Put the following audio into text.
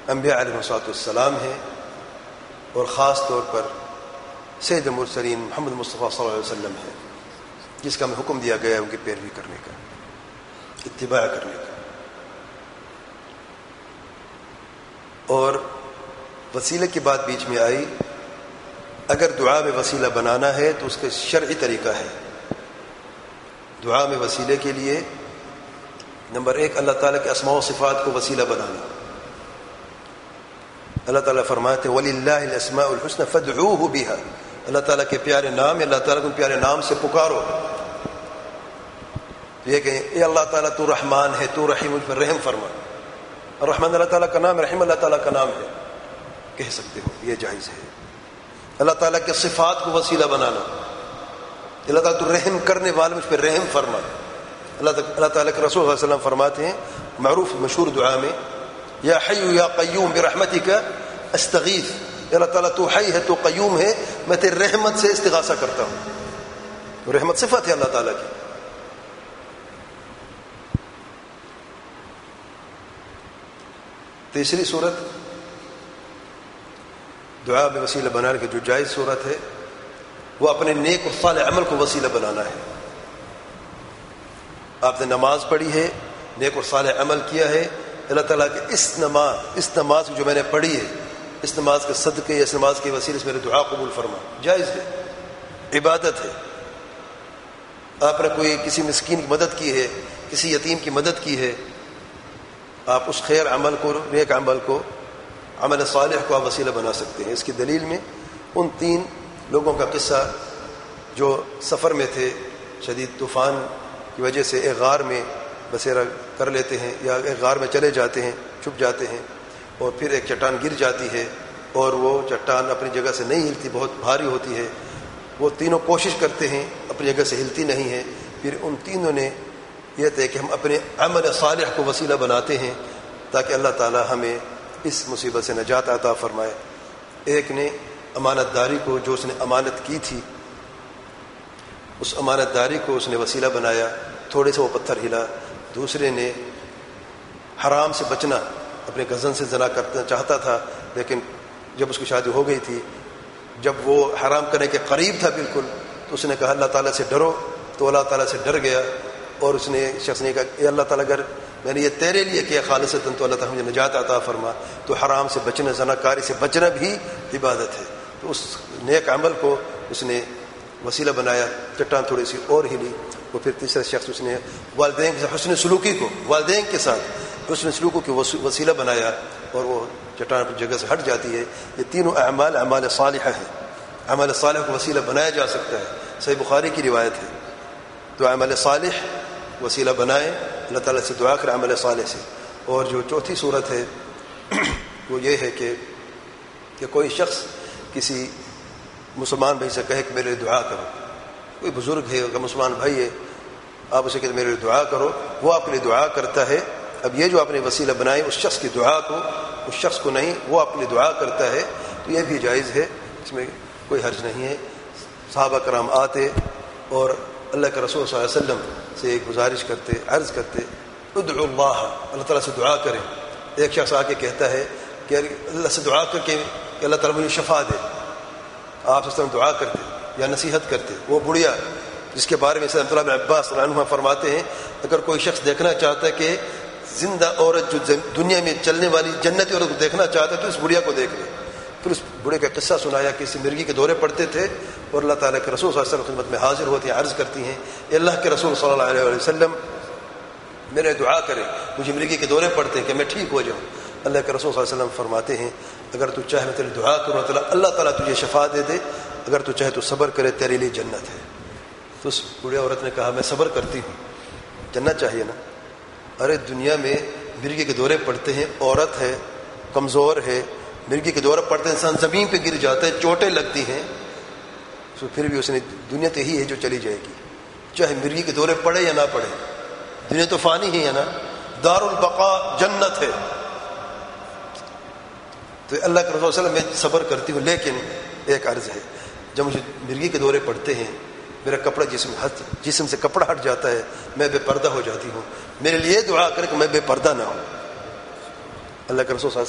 انبیاء علیہ السلام ہیں، اور خاص طور پر سید المرسلین محمد مصطفیٰ صلی اللہ علیہ وسلم ہے، جس کا ہمیں حکم دیا گیا ہے ان کی پیروی کرنے کا، اتباع کرنے کا۔ اور وسیلے کی بات بیچ میں آئی، اگر دعا میں وسیلہ بنانا ہے تو اس کا شرعی طریقہ ہے۔ دعا میں وسیلے کے لیے نمبر 1 اللہ تعالیٰ کے اسماء و صفات کو وسیلہ بنانا۔ اللہ تعالیٰ فرماتے ہیں وَلِلَّهِ الْأَسْمَاءُ الْحُسْنَى فَادْعُوهُ بِهَا، اللہ تعالیٰ کے پیارے نام، اللہ تعالیٰ کے پیارے نام سے پکارو۔ تو یہ کہیں اے اللہ تعالیٰ تو رحمان ہے، تو رحیم، مجھ پر رحم فرما۔ الرحمن اللہ تعالیٰ کا نام ہے، رحیم اللہ تعالیٰ کا نام ہے، کہہ سکتے ہو، یہ جائز ہے۔ اللہ تعالیٰ کے صفات کو وسیلہ بنانا، اللہ تعالیٰ تو رحم کرنے والے، مجھ پر رحم فرما۔ اللہ تعالیٰ کے رسول صلی اللہ علیہ وسلم فرماتے ہیں معروف مشہور دعا میں یا حی یا قیوم برحمتک استغیث، اللہ تعالیٰ تو حی ہے، تو قیوم ہے، میں تیری رحمت سے استغاثہ کرتا ہوں۔ رحمت صفت ہے اللہ تعالیٰ کی۔ تیسری صورت دعا میں وسیلہ بنانے کی جو جائز صورت ہے وہ اپنے نیک اور صالح عمل کو وسیلہ بنانا ہے۔ آپ نے نماز پڑھی ہے، نیک اور صالح عمل کیا ہے، اللہ تعالیٰ کہ اس نماز جو میں نے پڑھی ہے، اس نماز کے صدقے، اس نماز کے وسیلے سے میرے دعا قبول فرما، جائز ہے، عبادت ہے۔ آپ نے کوئی کسی مسکین کی مدد کی ہے، کسی یتیم کی مدد کی ہے، آپ اس خیر عمل کو، نیک عمل کو، عمل صالح کو آپ وسیلہ بنا سکتے ہیں۔ اس کی دلیل میں ان 3 لوگوں کا قصہ جو سفر میں تھے، شدید طوفان کی وجہ سے ایک غار میں بسیرا کر لیتے ہیں، یا ایک غار میں چلے جاتے ہیں، چھپ جاتے ہیں، اور پھر ایک چٹان گر جاتی ہے اور وہ چٹان اپنی جگہ سے نہیں ہلتی، بہت بھاری ہوتی ہے۔ وہ تینوں کوشش کرتے ہیں، اپنی جگہ سے ہلتی نہیں ہے۔ پھر ان تینوں نے یہ تھے کہ ہم اپنے عمل صالح کو وسیلہ بناتے ہیں تاکہ اللہ تعالی ہمیں اس مصیبت سے نجات عطا فرمائے۔ ایک نے امانت داری کو، جو اس نے امانت کی تھی، اس امانت داری کو اس نے وسیلہ بنایا، تھوڑے سے وہ پتھر ہلا۔ دوسرے نے حرام سے بچنا، اپنے کزن سے زنا کرنا چاہتا تھا، لیکن جب اس کی شادی ہو گئی تھی، جب وہ حرام کرنے کے قریب تھا بالکل، تو اس نے کہا اللہ تعالیٰ سے ڈرو، تو اللہ تعالیٰ سے ڈر گیا، اور اس نے شخص نے کہا اے اللہ تعالیٰ اگر میں نے یہ تیرے لیے کیا خالصتاً تو اللہ تعالیٰ مجھے نجات عطا فرما۔ تو حرام سے بچنا، زنا کاری سے بچنا بھی عبادت ہے۔ تو اس نیک عمل کو اس نے وسیلہ بنایا، چٹان تھوڑی سی اور ہلی۔ وہ پھر تیسرا شخص اس نے والدین کے حسن سلوکی کو، والدین کے ساتھ حسن سلوکی کو وسیلہ بنایا، اور وہ چٹان اپنی جگہ سے ہٹ جاتی ہے۔ یہ تینوں اعمال صالحہ ہیں، عمل صالح کو وسیلہ بنایا جا سکتا ہے۔ صحیح بخاری کی روایت ہے۔ تو عمل صالح وسیلہ بنائیں، اللہ تعالیٰ سے دعا کریں عمل صالح سے۔ اور جو چوتھی صورت ہے وہ یہ ہے کہ کوئی شخص کسی مسلمان بھائی سے کہے کہ میرے لیے دعا کرو، کوئی بزرگ ہے کہ مسلمان بھائی ہے، آپ اسے کہتے میرے لیے دعا کرو، وہ آپ کے لیے دعا کرتا ہے۔ اب یہ جو آپ نے وسیلہ بنائے اس شخص کی دعا کو، اس شخص کو نہیں، وہ آپ کے لیے دعا کرتا ہے، تو یہ بھی جائز ہے، اس میں کوئی حرج نہیں ہے۔ صحابہ کرام آتے اور اللہ کے رسول صلی اللہ علیہ وسلم سے ایک گزارش کرتے، عرض کرتے ادعو اللہ، اللہ تعالیٰ سے دعا کریں۔ ایک شخص آ کے کہتا ہے کہ اللہ سے دعا کر کے کہ اللہ تعالیٰ مجھے شفا دے، آپ اس طرح دعا کرتے یا نصیحت کرتے۔ وہ بڑھیا جس کے بارے میں عبداللہ بن عباس رضی اللہ عنہ فرماتے ہیں اگر کوئی شخص دیکھنا چاہتا ہے کہ زندہ عورت جو دنیا میں چلنے والی جنتی عورت کو دیکھنا چاہتا ہے تو اس بڑھیا کو دیکھ لے۔ پھر اس بوڑھے کا قصہ سنایا کہ اس مرغی کے دورے پڑتے تھے اور اللہ تعالیٰ کے رسول صلی اللہ علیہ وسلم خدمت میں حاضر ہوتی ہیں، عرض کرتی ہیں اے اللہ کے رسول صلی اللہ علیہ وسلم میرے دعا کرے، مجھے مرغی کے دورے پڑتے ہیں کہ میں ٹھیک ہو جاؤں۔ اللہ کے رسول صلی اللہ علیہ وسلم فرماتے ہیں اگر تو چاہے میں تیری دعا کروں اللہ تعالیٰ تجھے شفا دے دے، اگر تو چاہے تو صبر کرے، تیرے لیے جنت ہے۔ تو اس بوڑھی عورت نے کہا میں صبر کرتی ہوں، جنت چاہیے نا۔ ارے دنیا میں مرغی کے دورے پڑتے ہیں، عورت ہے، کمزور ہے، مرغی کے دورے پڑتے ہیں، انسان زمین پہ گر جاتا ہے، چوٹیں لگتی ہیں، تو پھر بھی اس نے دنیا تو ہی ہے جو چلی جائے گی، چاہے مرغی کے دورے پڑے یا نہ پڑے، دنیا تو فانی ہی ہے نا، دار البقاء جنت ہے۔ تو اللہ کے رسول صلی اللہ علیہ وسلم میں صبر کرتی ہوں، لیکن ایک عرض ہے جب مجھے مرغی کے دورے پڑتے ہیں، میرا کپڑا جسم سے کپڑا ہٹ جاتا ہے، میں بے پردہ ہو جاتی ہوں، میرے لیے دعا کرے کہ میں بے پردہ نہ ہوں۔ اللہ کے رسول صلی اللہ علیہ وسلم